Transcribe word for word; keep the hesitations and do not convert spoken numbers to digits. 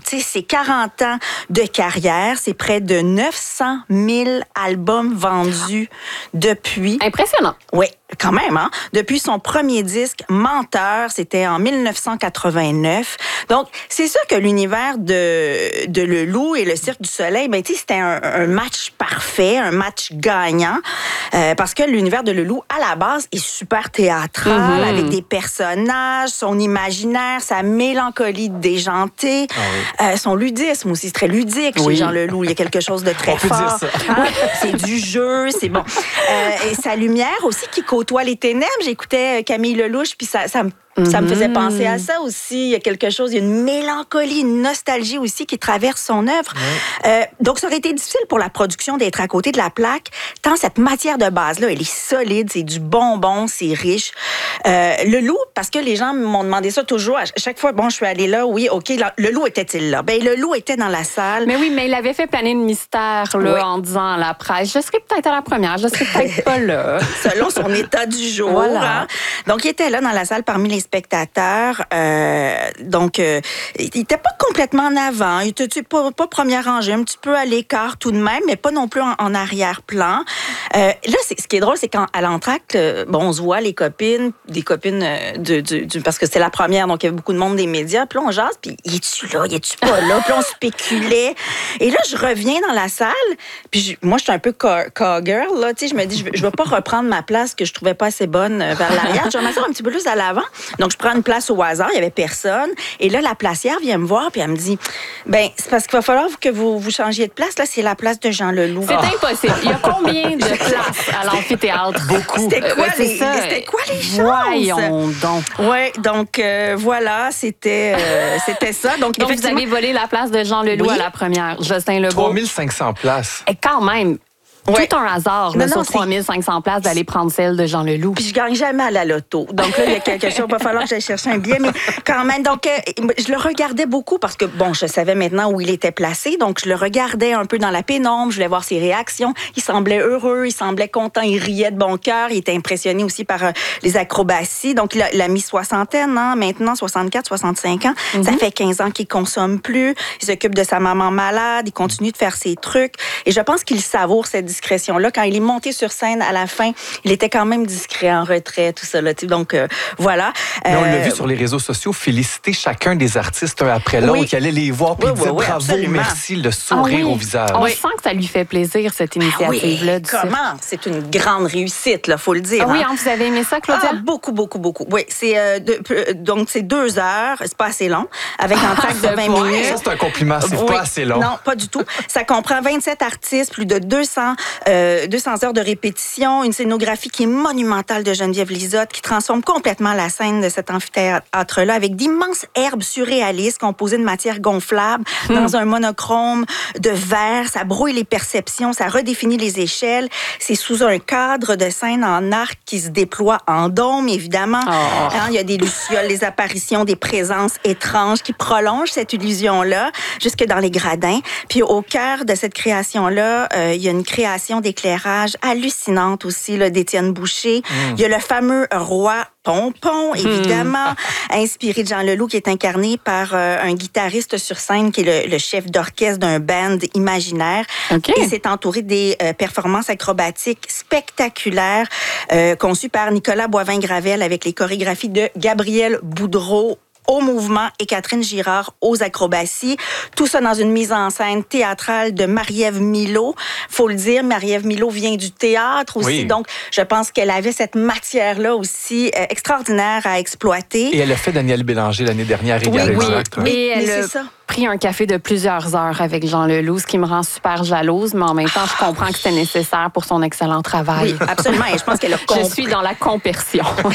Tu sais, c'est quarante ans de carrière, c'est près de neuf cent mille albums vendus depuis. Impressionnant. Oui, quand même, hein? Depuis son premier disque, Menteur, c'était en dix-neuf cent quatre-vingt-neuf. Donc, c'est sûr que l'univers de, de Le Loup et le Cirque du Soleil, ben, tu sais, c'était un, un match parfait, un match gagnant, euh, parce que l'univers de Le Loup, à la base, est super théâtral, mm-hmm. avec des personnages, son imaginaire, sa mélancolie déjantée, ah oui. euh, son ludisme aussi, c'est très ludique oui. chez Jean Leloup. Il y a quelque chose de très On peut fort. dire ça. Hein? C'est du jeu, c'est bon. Euh, et sa lumière aussi qui côtoie les ténèbres. J'écoutais Camille Lelouch, puis ça, ça me Ça me faisait penser à ça aussi. Il y a quelque chose, il y a une mélancolie, une nostalgie aussi qui traverse son œuvre. Ouais. Euh, donc, ça aurait été difficile pour la production d'être à côté de la plaque, tant cette matière de base-là, elle est solide, c'est du bonbon, c'est riche. Euh, le Loup, parce que les gens m'ont demandé ça toujours, à chaque fois, bon, je suis allée là, oui, OK, là, le Loup était-il là? Ben, le Loup était dans la salle. Mais oui, mais il avait fait planer le mystère, là, oui. en disant à la presse, je serais peut-être à la première, je serais peut-être pas là. Selon son état du jour. Voilà. Hein? Donc, il était là dans la salle parmi les spectateurs. Euh, donc, euh, il n'était pas complètement en avant. Il était pas, pas première rangée, un petit peu à l'écart tout de même, mais pas non plus en, en arrière-plan. Euh, là, c'est, ce qui est drôle, c'est qu'à l'entracte, bon, on se voit les copines, des copines de, de, de parce que c'était la première, donc il y avait beaucoup de monde des médias. Puis là, on jase, puis y es-tu là, y es-tu pas là? Puis là, on spéculait. Et là, je reviens dans la salle, puis je, moi, je suis un peu cowgirl, là, tu sais, je me dis, je ne vais pas reprendre ma place que je trouvais pas assez bonne vers l'arrière. Je vais m'asseoir un petit peu plus à l'avant. Donc, je prends une place au hasard, il y avait personne. Et là, la placière vient me voir, puis elle me dit, ben, c'est parce qu'il va falloir que vous, vous changiez de place. Là, c'est la place de Jean Leloup. C'est ah. impossible. Il y a combien de places à l'amphithéâtre? Beaucoup. C'était quoi, euh, les, ça. c'était quoi les chances? Voyons donc. Oui, donc euh, voilà, c'était, euh, c'était ça. Donc, donc vous avez volé la place de Jean Leloup oui. à la première. Justin Legault. trois mille cinq cents places. Et quand même. Ouais. Tout un hasard, là, non, non, sur trois mille cinq cents places, d'aller prendre celle de Jean Leloup. Puis je gagne jamais à la loto. Donc là, il y a quelque chose, il va falloir que j'aille chercher un billet. Mais quand même, donc, euh, je le regardais beaucoup parce que, bon, je savais maintenant où il était placé. Donc, je le regardais un peu dans la pénombre. Je voulais voir ses réactions. Il semblait heureux, il semblait content, il riait de bon cœur. Il était impressionné aussi par euh, les acrobaties. Donc, il a, il a mis soixantaine, hein, maintenant, soixante-quatre, soixante-cinq ans. Mm-hmm. Ça fait quinze ans qu'il consomme plus. Il s'occupe de sa maman malade. Il continue de faire ses trucs. Et je pense qu'il savoure cette discrétion-là. Quand il est monté sur scène à la fin, il était quand même discret, en retrait, tout ça. Là, donc, euh, voilà. Mais on euh, l'a vu sur les réseaux sociaux, féliciter chacun des artistes un après l'autre. Oui. Il allait les voir, puis oui, il disait oui, oui, bravo, absolument. merci, le sourire ah oui. au visage. On oui. sent que ça lui fait plaisir, cette initiative-là. Ah oui. Du Comment? cirque. C'est une grande réussite, il faut le dire. Ah oui, hein? hein, vous avez aimé ça, Claudia? Ah, beaucoup, beaucoup, beaucoup. Oui, c'est, euh, de, donc c'est deux heures, c'est pas assez long, avec un track de vingt minutes. Ça, c'est un compliment, c'est oui. pas assez long. Non, pas du tout. Ça comprend vingt-sept artistes, plus de deux cents, euh, deux cents heures de répétition, une scénographie qui est monumentale de Geneviève Lizotte, qui transforme complètement la scène de cet amphithéâtre-là, avec d'immenses herbes surréalistes composées de matière gonflable, mmh. dans un monochrome de verre. Ça brouille les perceptions, ça redéfinit les échelles. C'est sous un cadre de scène en arc qui se déploie en dôme, évidemment. Oh. Hein, il y a des lucioles, des apparitions, des présences étranges qui prolongent cette illusion-là jusque dans les gradins. Puis au cœur de cette création-là, euh, il y a une création d'éclairage hallucinante aussi là, d'Étienne Boucher. Mm. Il y a le fameux roi Pompon, évidemment, mm. inspiré de Jean Leloup, qui est incarné par euh, un guitariste sur scène qui est le, le chef d'orchestre d'un band imaginaire. Okay. Et c'est entouré des euh, performances acrobatiques spectaculaires euh, conçues par Nicolas Boivin-Gravel avec les chorégraphies de Gabriel Boudreau au mouvement et Catherine Girard aux acrobaties. Tout ça dans une mise en scène théâtrale de Marie-Ève Milot. Faut le dire, Marie-Ève Milot vient du théâtre aussi, oui. donc je pense qu'elle avait cette matière-là aussi euh, extraordinaire à exploiter. Et elle a fait Daniel Bélanger l'année dernière oui, également. Oui, exact, oui. Et elle a pris un café de plusieurs heures avec Jean Leloup, ce qui me rend super jalouse, mais en même temps, je comprends que c'était nécessaire pour son excellent travail. Oui, absolument. Et je pense qu'elle a compris. Je suis dans la compersion.